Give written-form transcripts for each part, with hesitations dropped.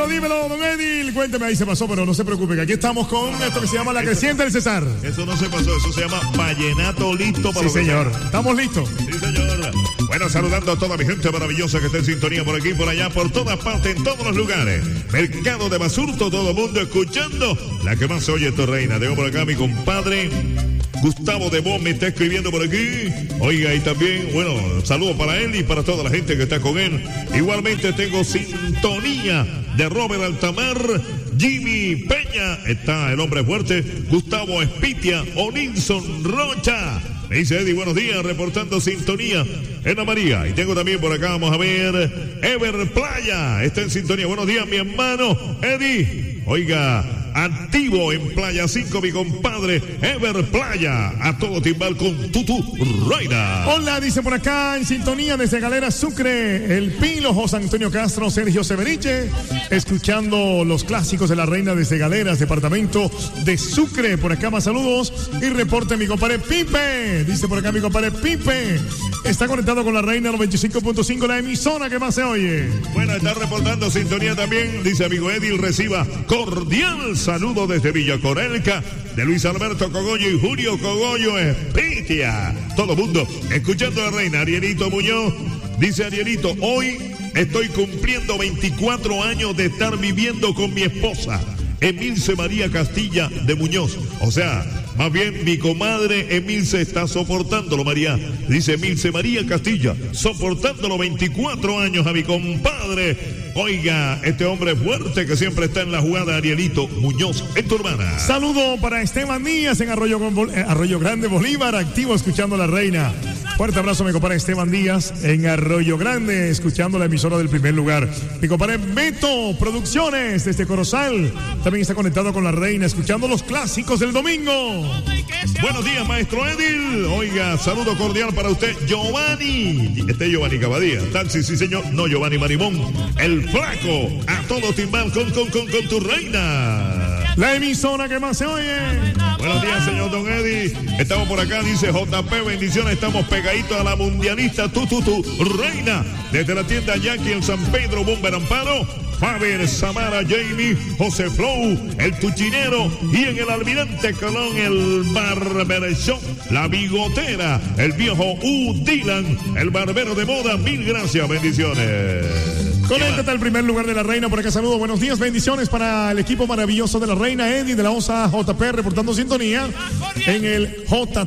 dímelo, don Edil. Cuénteme, ahí se pasó, pero no se preocupe, que aquí estamos con esto que se llama La Creciente del Cesar. Eso no se pasó, eso se llama vallenato listo para Sí, señor. ¿Estamos listos? Sí, señor. Bueno, saludando a toda mi gente maravillosa que está en sintonía por aquí, por allá, por todas partes, en todos los lugares. Mercado de Basurto, todo el mundo escuchando la que más se oye, esto reina. Tengo por acá a mi compadre Gustavo de Bo, me está escribiendo por aquí. Oiga, y también, bueno, saludos para él y para toda la gente que está con él. Igualmente tengo sintonía de Robert Altamar, Jimmy Peña, está el hombre fuerte, Gustavo Espitia, O'Nilson Rocha. Me dice Eddie, buenos días, reportando sintonía en la María. Y tengo también por acá, vamos a ver, Ever Playa, está en sintonía. Buenos días, mi hermano Eddie. Oiga, activo en Playa 5, mi compadre Ever Playa. A todo timbal con Tutu Reina. Hola, dice por acá en sintonía desde Galera Sucre, el Pilo, José Antonio Castro, Sergio Severiche, escuchando los clásicos de la Reina desde Galeras, departamento de Sucre. Por acá más saludos y reporte mi compadre Pipe. Dice por acá mi compadre Pipe. Está conectado con la Reina 95.5, la emisora que más se oye. Bueno, está reportando sintonía también. Dice amigo Edil, reciba cordial saludo desde Villa Corelca de Luis Alberto Cogollo y Julio Cogollo Espitia. Todo mundo escuchando a la Reina. Arielito Muñoz. Dice Arielito, hoy estoy cumpliendo 24 años de estar viviendo con mi esposa, Emilce María Castilla de Muñoz. O sea, más bien mi comadre Emilce está soportándolo, María. Dice Emilce María Castilla, soportándolo 24 años a mi compadre. Oiga, este hombre fuerte que siempre está en la jugada, Arielito Muñoz, en tu hermana. Saludo para Esteban Díaz en Arroyo Grande, Bolívar, activo escuchando a la Reina. Fuerte abrazo, mi compadre Esteban Díaz en Arroyo Grande, escuchando la emisora del primer lugar. Mi compadre Beto Producciones desde Corozal también está conectado con la Reina, escuchando los clásicos del domingo. Buenos días, maestro Edil. Oiga, saludo cordial para usted, Giovanni. Este es Giovanni Cavadía. Taxi, sí, señor. No, Giovanni Marimón. El flaco. A todo timbal con tu Reina. La emisora que más se oye. Buenos días, señor Don Eddie. Estamos por acá, dice JP, bendiciones. Estamos pegaditos a la mundialista tu Reina. Desde la tienda Jackie en San Pedro, Bomber Amparo. Faber, Samara, Jamie, José Flow, el Tuchinero y en el Almirante Colón, el Barber Shop, la Bigotera, el viejo Dylan, el barbero de moda. Mil gracias, bendiciones. Conéctate al primer lugar de la Reina, por acá saludo, buenos días, bendiciones para el equipo maravilloso de la Reina, Eddie de la OSA JP reportando sintonía en el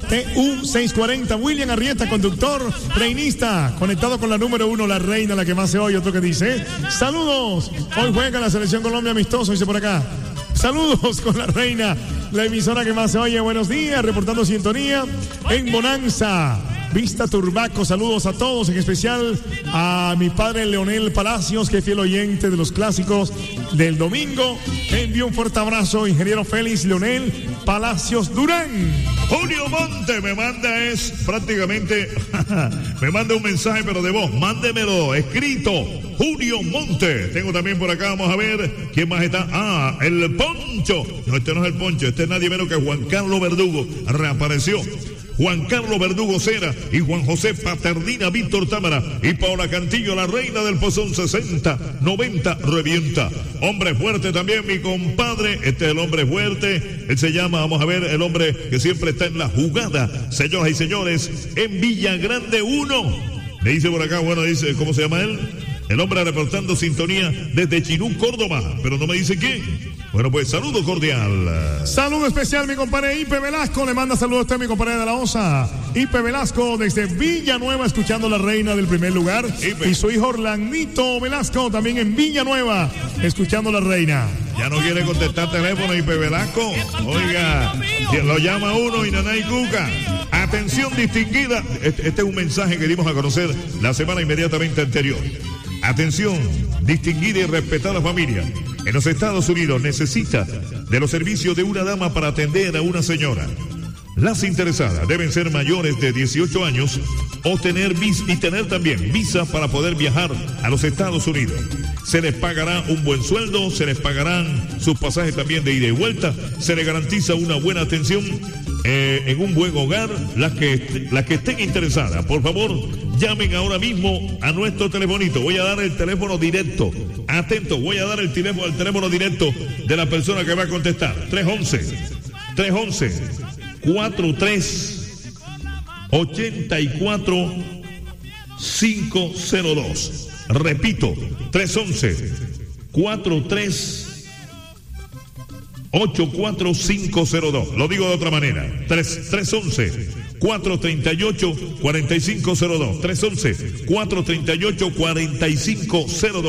JTU 640, William Arrieta, conductor, reinista, conectado con la número 1, la Reina, la que más se oye. Otro que dice, saludos, hoy juega la Selección Colombia amistoso, dice por acá, saludos con la Reina, la emisora que más se oye. Buenos días, reportando sintonía en Bonanza Vista Turbaco, saludos a todos, en especial a mi padre Leonel Palacios, que es fiel oyente de los clásicos del domingo. Envío un fuerte abrazo, ingeniero Félix Leonel Palacios Durán. Julio Monte me manda prácticamente, me manda un mensaje pero de voz, mándemelo escrito, Julio Monte. Tengo también por acá, vamos a ver, ¿quién más está? El Poncho. No, este no es el Poncho, este es nadie menos que Juan Carlos Verdugo, reapareció. Juan Carlos Verdugo Cera y Juan José Paternina Víctor Támara y Paola Cantillo, la Reina del Pozón 60-90 revienta. Hombre fuerte también, mi compadre, este es el hombre fuerte, él se llama, vamos a ver, el hombre que siempre está en la jugada, señoras y señores, en Villa Grande 1. Me dice por acá, bueno, dice, ¿cómo se llama él? El hombre reportando sintonía desde Chinú, Córdoba, pero no me dice quién. Bueno, pues saludo cordial. Saludo especial, mi compadre Ipe Velasco. Le manda saludos a usted, mi compadre de la OSA. Ipe Velasco desde Villanueva, escuchando la Reina del primer lugar. Ipe. Y su hijo Orlandito Velasco también en Villanueva, escuchando la Reina. Ya no quiere contestar teléfono, Ipe Velasco. Oiga, lo llama uno y nanay cuca. Atención distinguida. Este es un mensaje que dimos a conocer la semana inmediatamente anterior. Atención, distinguida y respetada familia. En los Estados Unidos necesita de los servicios de una dama para atender a una señora. Las interesadas deben ser mayores de 18 años o tener también visa para poder viajar a los Estados Unidos. Se les pagará un buen sueldo, se les pagarán sus pasajes también de ida y vuelta, se les garantiza una buena atención en un buen hogar, las que estén interesadas, por favor, llamen ahora mismo a nuestro telefonito. Voy a dar el teléfono directo. Atento, voy a dar el teléfono directo de la persona que va a contestar. 311-43-84-502. Repito, 311-43-84-502. Lo digo de otra manera. 311-438-4502. 311-438-4502.